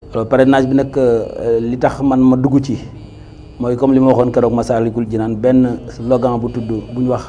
alors parrainage bi nag li tax man ma dugg ci mooy comme li ma waxoon keroog Massalikul Jinaan benn slogan bu tudd bu ñu wax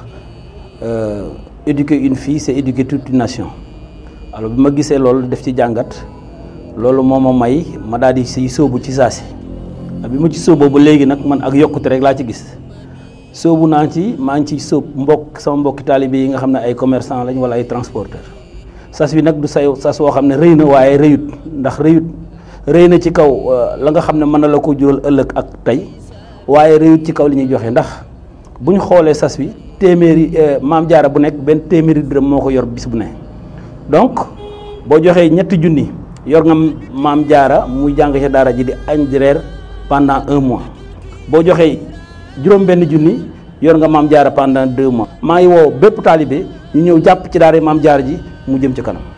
éduquer une fille c'est éduquer toute une nation. alors bi ma gisee loolu def ci jàngat loolu moo ma may ma daal di siy sóobu ci saasi bi ma ci sóoboo ba léegi nag man ak yokkute rek laa ci gis sóobu naa ci maa ngi ci sóob sama mbokki taalibe yi nga xam ne ay commerçant lañ wala ay transporteur sas bi nag du sas woo xam ne rëy na waaye rëyut ndax rëy na ci kaw la nga xam ne mën na la ko jural ëllëg ak tey waaye rëyut ci kaw li ñuy joxe ndax bu ñu xoolee sas bi téeméeri maam jaara bu nekk benn téeméeri dërëm moo ko yor bis bu ne donc boo joxee ñetti junni yor nga maam jaara muy jàng ca daara ji di añ di reer pendant 1 mois boo joxee juróom benn junni yor nga maam jaara pendant 2 mois maa ngi woo bépp taalibe ñu ñëw jàpp ci daara maam jaara ji mu jëm ci kanam.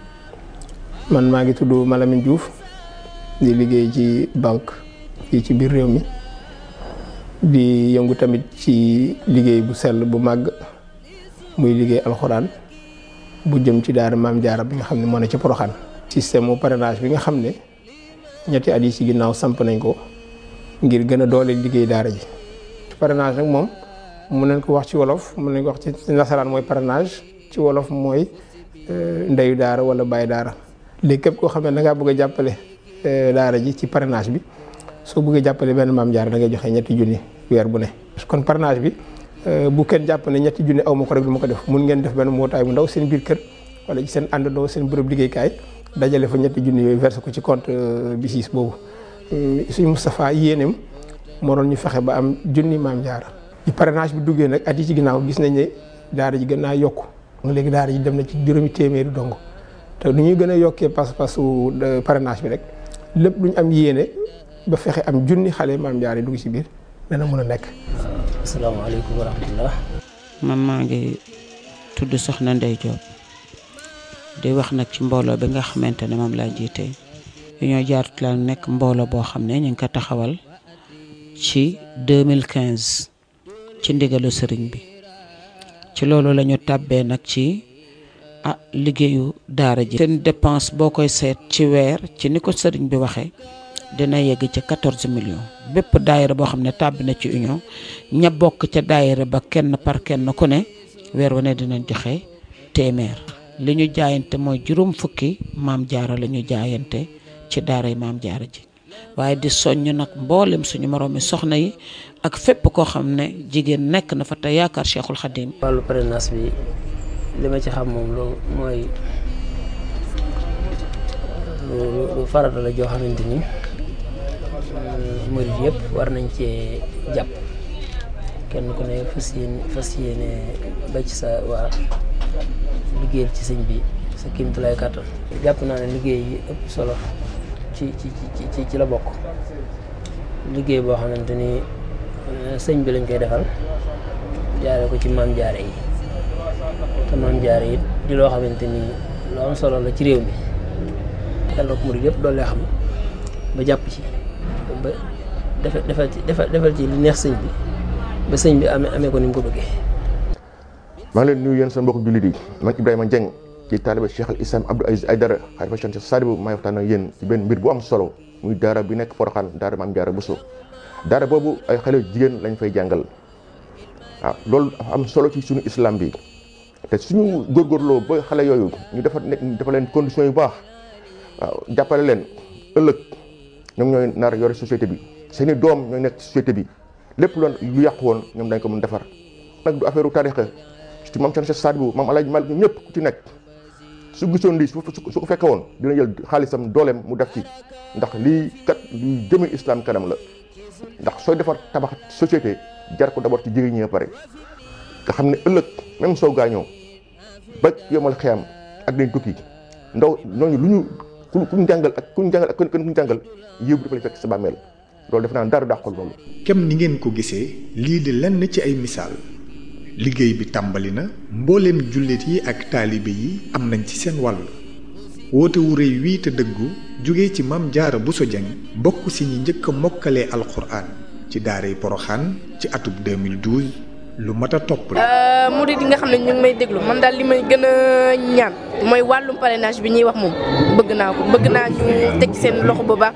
man maa ngi tudd Malamine Diouf di liggéey ci banque fii ci biir réew mi di yëngu tamit ci liggéey bu sell bu màgg muy liggéey alxuraan bu jëm ci daara maam jaara bi nga xam ne moo ne ci Poroxaan. système mu parrainage bi nga xam ne ñetti at yi ci ginnaaw samp nañ ko ngir gën a doole liggéey daara ji. parrainage nag moom mun nañ ko wax ci wolof mun nañ ko wax ci nasaraan mooy parrainage ci wolof mooy ndeyu daara wala baay daara. léegi képp koo xam ne da ngaa bëgg a jàppale daara ji ci parrainage bi soo bëggee jàppale benn maam jaara da ngay joxe ñetti junni weer bu ne. kon parrainage bi bu kenn jàpp ne ñetti junni aw ma ko rek du ma ko def mun ngeen def benn mbootaay bu ndaw seen biir kër wala ci seen àndandoo seen bërëb liggéeykaay dajale fa ñetti junni yooyu versé ko ci compte BICIS boobu. suñu Moustapha yéeneem moo doon ñu fexe ba am junni maam jaara. ci parrainage bi duggee nag at yi ci ginnaaw gis nañ ne daara ji gën naa yokku léegi daara ji dem na ci juróomi téeméeri dong te nu ñuy gën a yokkee pas-pasu parrainage bi rek lépp lu ñu am yéene ba fexe am junni xale maam jaara dugg ci biir dana mën a nekk. asalaamaaleykum wa rahmatullah. man maa ngi tudd Soxna Ndey Diop di wax nag ci mbooloo bi nga xamante ne moom laa jiite ñoo jaarut la nekk mbooloo boo xam ne ñu ngi ko taxawal ci 2015 ci ndigalu sëriñ bi ci loolu la ñu tàbbee nag ci liggéeyu daara ji. seen dépense boo koy seet ci weer ci ni ko sëriñ bi waxee dina yegg ci 14 millions bépp daayira boo xam ne tàbbi na ci union ña bokk ca daayira ba kenn par kenn ku ne weer wu ne dinañ joxe téeméer. li ñu jaayante mooy juróom fukki maam jaara la ñu jaayante ci daara yi maam jaara ji waaye di soññ nag mboolem suñu moroomi soxna yi ak fépp koo xam ne jigéen nekk na fa te yaakaar Cheikhul Khadim. wàllu parrainage bi li ma ci xam moom loolu mooy lu farata la joo xamante ni murid yëpp war nañ cee jàpp kenn ku ne fas yéene ba ci sa waa liggéeyal ci sëñ bi sa kéemtulaay kàttan. jàpp naa ne liggéey yi ëpp solo ci la bokk liggéey boo xamante ni sëñ bi lañ koy defal jaare ko ci maam jaare yi te maam jaare yi di loo xamante ni lu am solo la ci réew mi yàlla ko murid yëpp doole xam ba jàpp ci ba defal ci li neex sëñ bi ba sëñ bi amee ko ni mu ko bëggee. maa ngi leen nuyu yéen seen mbokk jullit yi man Ibrahima Dieng ci taaliba Cheikh al Islam Abdou Aziz Aïdara xalifa Cheikh Sadibou maay waxtaan ak yéen ci benn mbir bu am solo muy daara bi nekk Porokhane daara Maam Jaara Bousso daara boobu ay xale jigéen lañ fay jàngal waaw loolu dafa am solo ci suñu islam bi te suñu góorgóorloo ba xale yooyu ñu dafa leen conditions yu baax waaw jàppale leen ëllëg ñoom ñooy nar yore société bi seeni doom ñooy nekk société bi lépp lu yàqu woon ñoom dañ ko mën defar nag du affaire u tarixa ci maam Cheikh Sadibou maam Alaaji Malik ñoom ñëpp ku ci nekk su gisoon lii su ko fekke woon dina jël xaalisam dooleem mu def ci ndax lii kat luy jëme islam kanam la ndax sooy defar tabax société jar ko d'abord ci jigéen ñi pare nga xam ne ëllëg même soo gaañoo ba yomal xiyam ak dañ tukki ndaw ñooñu lu ñu ku ñu jàngal ak ku ñu jàngal yéegu dafa lay fekk sa bàmmeel loolu def naa dara dàqul loolu. kem ni ngeen ko gisee lii di lenn ci ay misaal liggéey bi tàmbali na mbooleem jullit yi ak taalibe yi am nañ ci seen wàll woote wu rëy wii te dëggu jóge ci Maam Jaara Bousso Dieng bokk si ñi njëkk a mokkalee alxuraan ci daaray Porokhane ci atub 2012 lu mat a topp la. murid yi nga xam ne ñu ngi may déglu man daal li may gën a ñaan mooy wàllum parrainage bi ñuy wax moom bëgg naa ñu teg seen loxo bu baax.